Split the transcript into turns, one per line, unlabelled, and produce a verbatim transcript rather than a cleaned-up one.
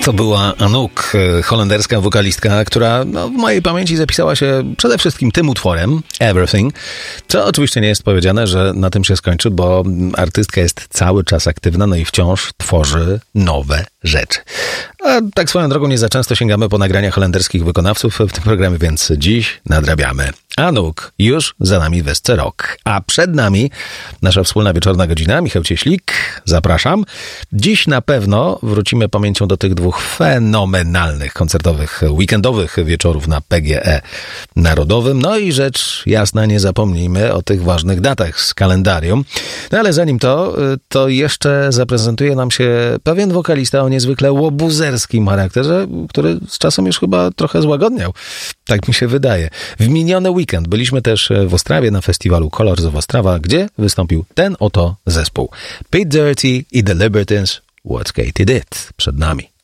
To była Anouk, holenderska wokalistka, która no, w mojej pamięci zapisała się przede wszystkim tym utworem, Everything, co oczywiście nie jest powiedziane, że na tym się skończy, bo artystka jest cały czas aktywna, no i wciąż tworzy nowe rzeczy. A tak swoją drogą nie za często sięgamy po nagrania holenderskich wykonawców w tym programie, więc dziś nadrabiamy. Anouk, już za nami Wesce Rock, a przed nami nasza wspólna wieczorna godzina. Michał Cieślik, zapraszam. Dziś na pewno wrócimy pamięcią do tych dwóch fenomenalnych koncertowych, weekendowych wieczorów na P G E Narodowym. No i rzecz jasna, nie zapomnijmy o tych ważnych datach z kalendarium. No ale zanim to, to jeszcze zaprezentuje nam się pewien wokalista o niezwykle łobuzerskim charakterze, który z czasem już chyba trochę złagodniał. Tak mi się wydaje. W miniony weekend byliśmy też w Ostrawie na festiwalu Colors of Ostrava, gdzie wystąpił ten oto zespół. Pete Doherty i The Libertines, What Katie Did. Przed nami.